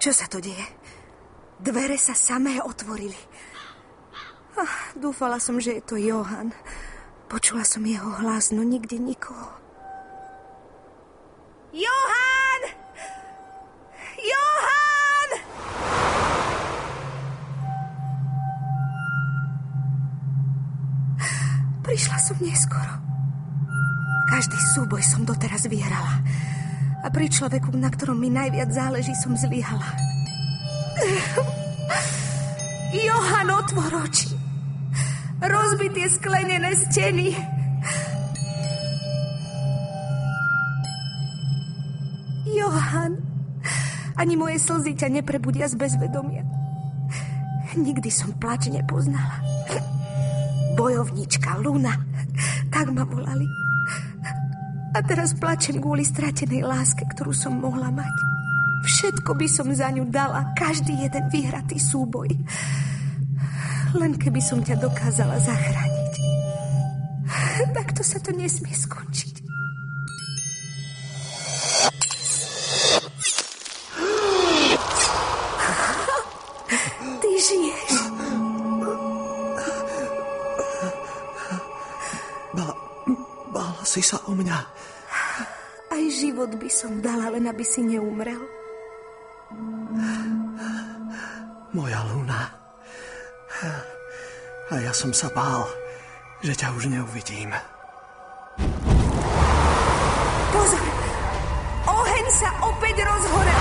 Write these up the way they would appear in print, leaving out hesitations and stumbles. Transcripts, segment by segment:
Čo sa to deje? Dvere sa samé otvorili. Dúfala som, že je to Johan. Počula som jeho hlas, no nikde nikoho. Johan! Johan! Prišla som neskoro. Každý súboj som doteraz vyhrala. A pri človeku, na ktorom mi najviac záleží, som zlyhala. Johan, otvor oči. Rozbitie sklenené steny. Johan, ani moje slzy ťa neprebudia z bezvedomia. Nikdy som plač nepoznala. Bojovníčka Luna, tak ma volali. A teraz plačem kvôli stratenej láske, ktorú som mohla mať. Všetko by som za ňu dala, každý jeden vyhratý súboj. Len keby som ťa dokázala zachrániť. Takto sa to nesmie skončiť. Ty žiješ. Bála si sa o mňa. Aj život by som dala, len aby si neumrel. Moja Luna. A ja som sa bál, že ťa už neuvidím. Pozor! Oheň sa opäť rozhorel!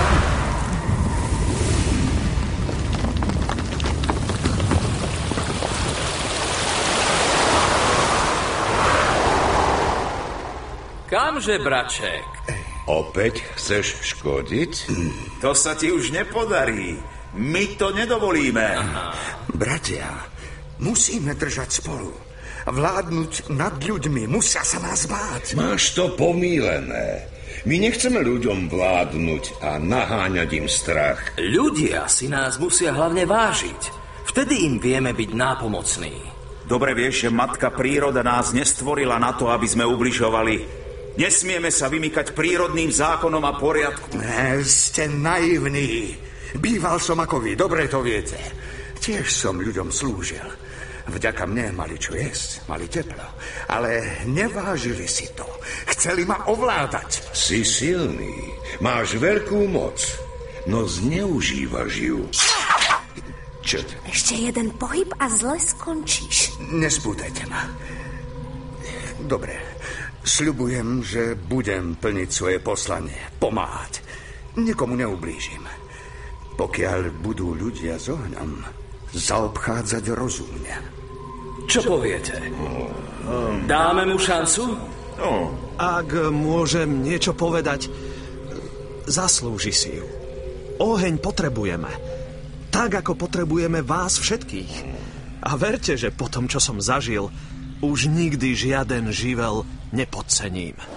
Kamže, braček? Opäť chceš škodiť? To sa ti už nepodarí. My to nedovolíme. Bratia, musíme držať spolu. Vládnuť nad ľuďmi, musia sa nás báť. Máš to pomýlené. My nechceme ľuďom vládnuť a naháňať im strach. Ľudia si nás musia hlavne vážiť. Vtedy im vieme byť nápomocní. Dobre vieš, že matka príroda nás nestvorila na to, aby sme ubližovali. Nesmieme sa vymykať prírodným zákonom a poriadku. Ste naivní. Býval som ako vy, dobre to viete. Tiež som ľuďom slúžil. Vďaka mne mali čo jesť, mali teplo. Ale nevážili si to. Chceli ma ovládať. Si silný, máš veľkú moc, no zneužívaš ju. Čo? Ešte jeden pohyb a zle skončíš. Nespútajte ma. Dobre, sľubujem, že budem plniť svoje poslanie, pomáhať. Nikomu neublížim. Pokiaľ budú ľudia s ohňom zaobchádzať rozumne. Čo poviete? Dáme mu šancu? Ak môžem niečo povedať, zaslúži si ju. Oheň potrebujeme. Tak, ako potrebujeme vás všetkých. A verte, že po tom, čo som zažil, už nikdy žiaden živel nepodcením.